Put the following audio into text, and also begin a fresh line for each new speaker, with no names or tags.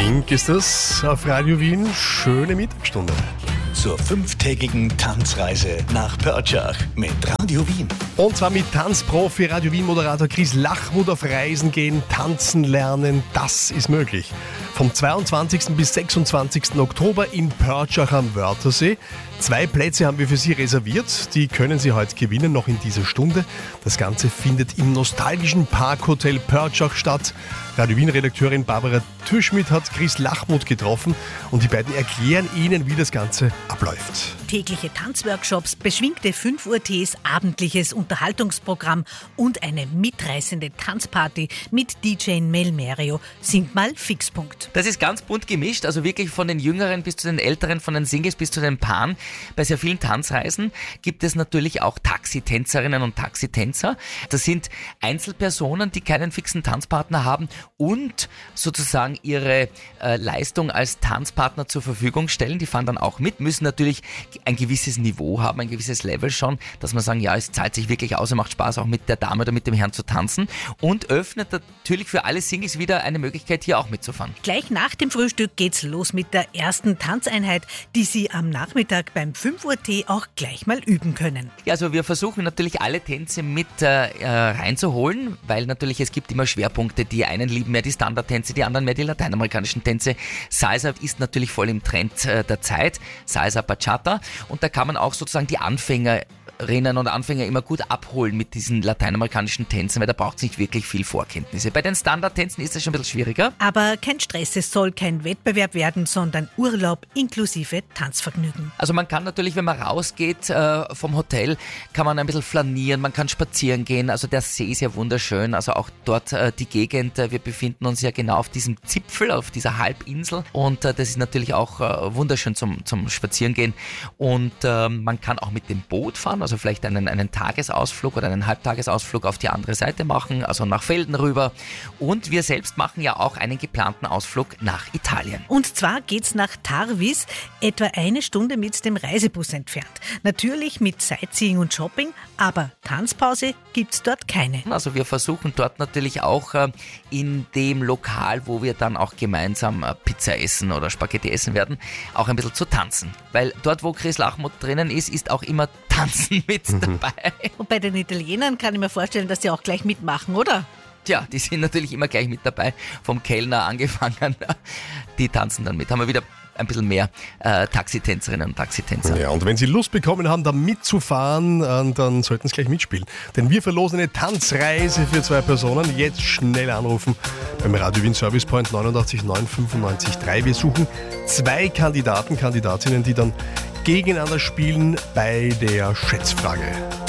Pink ist das auf Radio Wien. Schöne Mittagsstunde.
Zur 5-tägigen Tanzreise nach Pörtschach mit Radio Wien.
Und zwar mit Tanzprofi Radio Wien-Moderator Chris Lachmuth auf Reisen gehen, tanzen lernen, das ist möglich. Vom 22. bis 26. Oktober in Pörtschach am Wörthersee. 2 Plätze haben wir für Sie reserviert, die können Sie heute gewinnen, noch in dieser Stunde. Das Ganze findet im nostalgischen Parkhotel Pörtschach statt. Radio Wien-Redakteurin Barbara Türschmidt hat Chris Lachmuth getroffen und die beiden erklären Ihnen, wie das Ganze abläuft.
Tägliche Tanzworkshops, beschwingte 5 Uhr Tees, abendliches Unterhaltungsprogramm und eine mitreißende Tanzparty mit DJ Melmerio sind mal Fixpunkt.
Das ist ganz bunt gemischt, also wirklich von den Jüngeren bis zu den Älteren, von den Singles bis zu den Paaren. Bei sehr vielen Tanzreisen gibt es natürlich auch Taxitänzerinnen und Taxitänzer. Das sind Einzelpersonen, die keinen fixen Tanzpartner haben und sozusagen ihre Leistung als Tanzpartner zur Verfügung stellen. Die fahren dann auch mit, müssen natürlich ein gewisses Niveau haben, ein gewisses Level schon, dass man sagen, ja, es zahlt sich wirklich aus, es macht Spaß, auch mit der Dame oder mit dem Herrn zu tanzen und öffnet natürlich für alle Singles wieder eine Möglichkeit, hier auch mitzufahren.
Gleich nach dem Frühstück geht's los mit der ersten Tanzeinheit, die Sie am Nachmittag beim 5 Uhr Tee auch gleich mal üben können.
Ja, also wir versuchen natürlich alle Tänze mit reinzuholen, weil natürlich es gibt immer Schwerpunkte. Die einen lieben mehr die Standardtänze, die anderen mehr die lateinamerikanischen Tänze. Salsa ist natürlich voll im Trend der Zeit, Salsa, Bachata, und da kann man auch sozusagen die Anfängerinnen und Anfänger immer gut abholen mit diesen lateinamerikanischen Tänzen, weil da braucht es nicht wirklich viel Vorkenntnisse. Bei den Standardtänzen ist das schon ein bisschen schwieriger.
Aber kein Stress, es soll kein Wettbewerb werden, sondern Urlaub inklusive Tanzvergnügen.
Also man kann natürlich, wenn man rausgeht vom Hotel, kann man ein bisschen flanieren, man kann spazieren gehen, also der See ist ja wunderschön, also auch dort die Gegend, wir befinden uns ja genau auf diesem Zipfel, auf dieser Halbinsel, und das ist natürlich auch wunderschön zum Spazierengehen, und man kann auch mit dem Boot fahren, also vielleicht einen Tagesausflug oder einen Halbtagesausflug auf die andere Seite machen, also nach Felden rüber, und wir selbst machen ja auch einen geplanten Ausflug nach Italien.
Und zwar geht's nach Tarvis, etwa 1 Stunde mit dem Reisebus entfernt. Natürlich mit Sightseeing und Shopping, aber Tanzpause gibt's dort keine.
Also wir versuchen dort natürlich auch in dem Lokal, wo wir dann auch gemeinsam Pizza essen oder Spaghetti essen werden, auch ein bisschen zu tanzen. Weil dort, wo Chris Lachmuth drinnen ist auch immer Tanzen mit dabei.
Und bei den Italienern kann ich mir vorstellen, dass sie auch gleich mitmachen, oder?
Tja, die sind natürlich immer gleich mit dabei, vom Kellner angefangen, die tanzen dann mit. Haben wir wieder ein bisschen mehr Taxitänzerinnen und Taxitänzer.
Ja, und wenn Sie Lust bekommen haben, da mitzufahren, dann sollten Sie gleich mitspielen. Denn wir verlosen eine Tanzreise für 2 Personen. Jetzt schnell anrufen beim Radio Wien Service Point 89 9 95 3. Wir suchen 2 Kandidatinnen, die dann gegeneinander spielen bei der Schätzfrage.